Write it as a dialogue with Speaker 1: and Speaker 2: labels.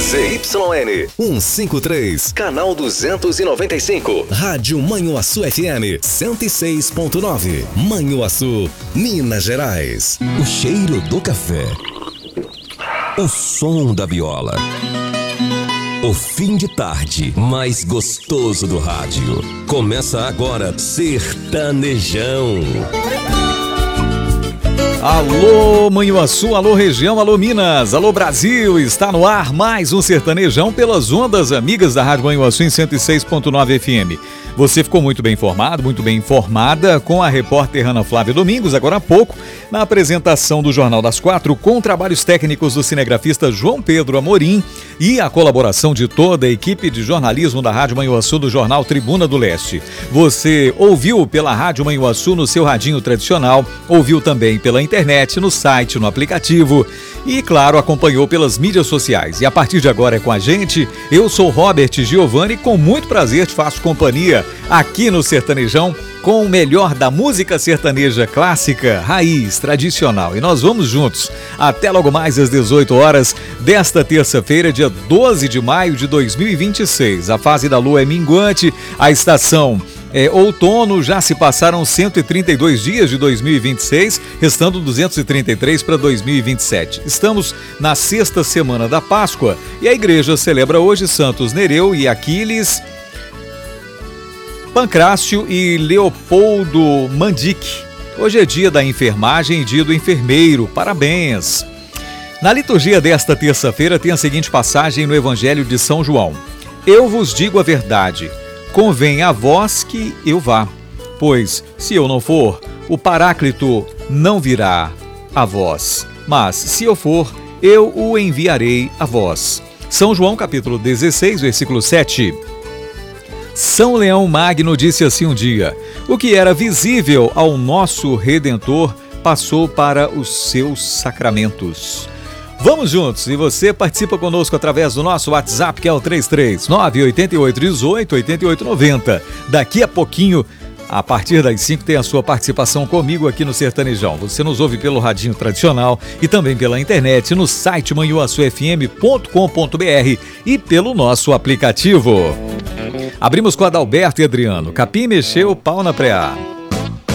Speaker 1: ZYN 153, canal 295. Rádio Manhuaçu FM 106.9. Manhuaçu, Minas Gerais.
Speaker 2: O cheiro do café. O som da viola. O fim de tarde mais gostoso do rádio. Começa agora Sertanejão.
Speaker 3: Alô Manhuaçu, alô região, alô Minas, alô Brasil, está no ar mais um Sertanejão pelas ondas amigas da Rádio Manhuaçu em 106.9 FM. Você ficou muito bem informado, muito bem informada com a repórter Ana Flávia Domingos, agora há pouco, na apresentação do Jornal das 4, com trabalhos técnicos do cinegrafista João Pedro Amorim e a colaboração de toda a equipe de jornalismo da Rádio Manhuaçu do Jornal Tribuna do Leste. Você ouviu pela Rádio Manhuaçu no seu radinho tradicional, ouviu também pela internet, no site, no aplicativo e, claro, acompanhou pelas mídias sociais. E a partir de agora é com a gente, eu sou Robert Giovanni e com muito prazer te faço companhia aqui no Sertanejão com o melhor da música sertaneja clássica, raiz, tradicional. E nós vamos juntos até logo mais às 18 horas desta terça-feira, dia 12 de maio de 2026. A fase da lua é minguante, a estação é outono, já se passaram 132 dias de 2026, restando 233 para 2027. Estamos na sexta semana da Páscoa e a igreja celebra hoje Santos Nereu e Aquiles, Pancrácio e Leopoldo Mandic. Hoje é dia da enfermagem e dia do enfermeiro. Parabéns! Na liturgia desta terça-feira tem a seguinte passagem no Evangelho de São João. Eu vos digo a verdade, convém a vós que eu vá, pois se eu não for, o Paráclito não virá a vós, mas se eu for, eu o enviarei a vós. São João capítulo 16, versículo 7. São Leão Magno disse assim um dia: o que era visível ao nosso Redentor passou para os seus sacramentos. Vamos juntos, e você participa conosco através do nosso WhatsApp, que é o 339-8818-8890. Daqui a pouquinho, a partir das 5, tem a sua participação comigo aqui no Sertanejão. Você nos ouve pelo radinho tradicional e também pela internet, no site manhuaçufm.com.br e pelo nosso aplicativo. Abrimos com Adalberto e Adriano. Capim mexeu, pau na preá.